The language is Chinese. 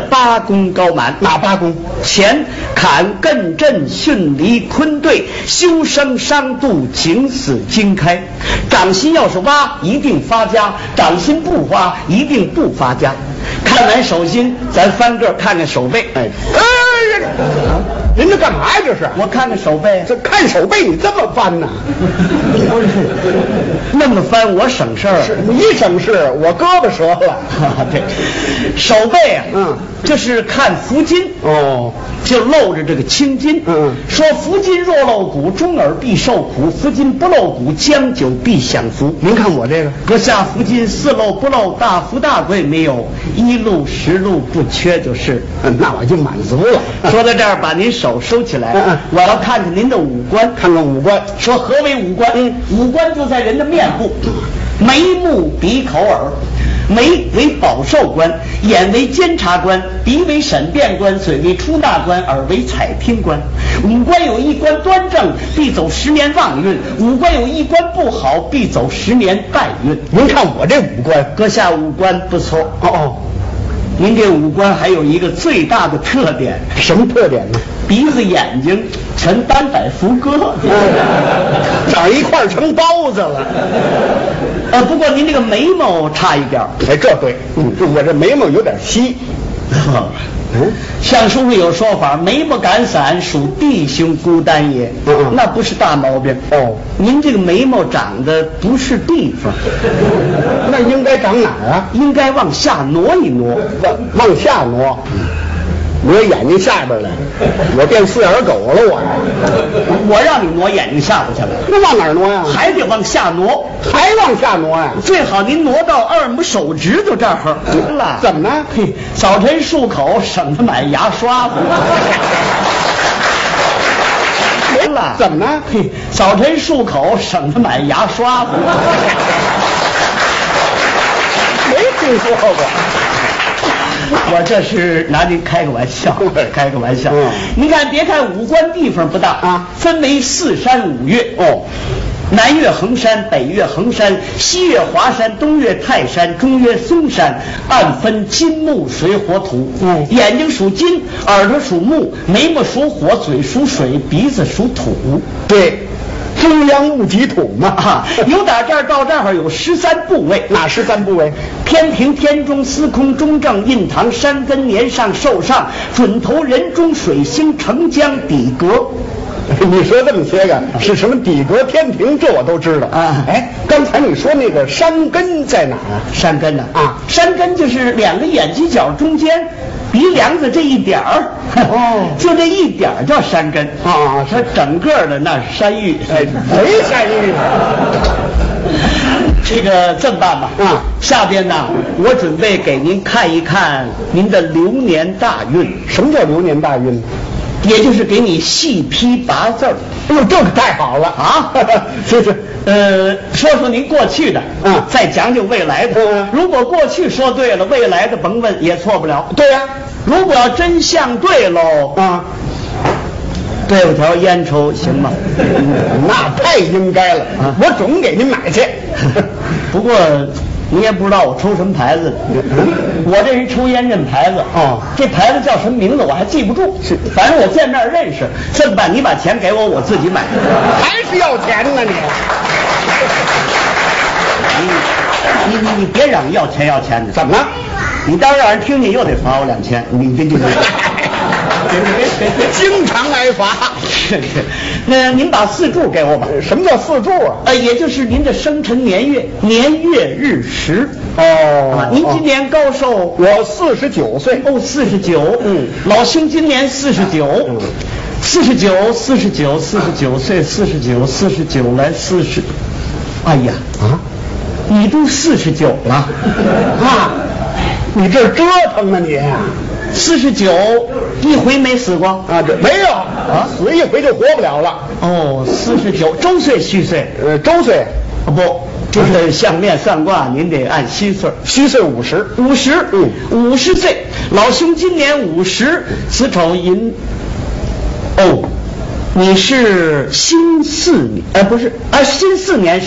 八功高满。 哪八功？ 乾坎艮震巽离坤兑，修生伤度景死金开。掌心要是挖，一定发家；掌心不挖，一定不发家。看完手心，咱翻个看看手背。 您这干嘛呀？这是我看看手背。 这看手背你这么翻呢？ 不是那么翻，我省事儿。 你省事，我胳膊折了。 对，手背啊，这是看福金哦， 就露着这个青筋。说福金若露骨，中耳必受苦；福金不露骨，将久必享福。 您看我这个， 阁下福金四露不露，大富大贵没有，一路十路不缺就是。 那我就满足了。 说到这儿，把您手收起来。我要看看您的五官， 看看五官。 说何为五官？五官就在人的面部，眉目鼻口耳。眉为保寿官，眼为监察官，鼻为审辩官，嘴为出纳官，耳为采听官。五官有一官端正，必走10年旺运；五官有一官不好，必走10年败运。 您看我这五官， 阁下五官不错。 哦， 您这五官还有一个最大的特点。 什么特点呢？ 鼻子眼睛全单摆福哥， 长一块成包子了。 不过您这个眉毛差一点。 哎，这对，我这眉毛有点稀。 相书有说法，眉毛敢散，属弟兄孤单也。那不是大毛病。 哦， 您这个眉毛长得不是地方。 那应该长哪儿啊？ 应该往下挪一挪。 往下挪。挪眼睛下边来，我变四眼狗了我让你挪眼睛下边去了。 那往哪儿挪呀？ 还得往下挪。 还往下挪呀？ 最好您挪到2拇手指头这儿。 怎么呢？ 早晨漱口省得买牙刷子。 怎么呢？ 早晨漱口省得买牙刷子。 没听说过。 我这是拿您开个玩笑，开个玩笑。您看，别看五官地方不大啊，分为4山5岳。南岳衡山，北岳衡山，西岳华山，东岳泰山，中岳嵩山，按分金木水火土。眼睛属金，耳朵属木，眉毛属火，嘴属水，鼻子属土。 对，中央戊己土嘛。 由打这儿到这儿有13部位。 哪13部位？ 天平天中，司空中正，印堂山根，年上寿上，准头人中，水星澄江，底格。 你说这么些个是什么底格天平，这我都知道啊。哎，刚才你说那个山根在哪儿？ 山根呢？山根就是2个眼犄角中间鼻梁子这一点儿。就这一点儿叫山根啊。它整个的那是山芋。 谁山芋？ 这个这么办吧，下边呢，我准备给您看一看您的流年大运。 什么叫流年大运？ 也就是给你细批8字。 这个太好了啊！ 是说说您过去的，再讲讲未来的。如果过去说对了，未来的甭问也错不了。 对呀， 如果要真相对喽，对我条烟抽行吗？ 那太应该了，我准给您买去。 不过你也不知道我抽什么牌子的，我这人抽烟认牌子。这牌子叫什么名字我还记不住，反正我见面认识。这么办，你把钱给我，我自己买。 还是要钱呢你别嚷要钱要钱的。 怎么了？ 你当让人听见又得罚我2000，你别经常挨罚。 那您把4柱给我吧。 什么叫4柱啊？ 也就是您的生辰年月日时。您今年高寿？ 我49岁。 49。老兄今年49。49岁，49来40。哎呀你都49了你这折腾呢你 ？49一回没死过这没有死一回就活不了了。 49周岁虚岁？ 周岁不，就是相面算卦，您得按虚岁。 虚岁50。 50岁，老兄今年50，子丑寅。你是辛巳年，不是辛巳年。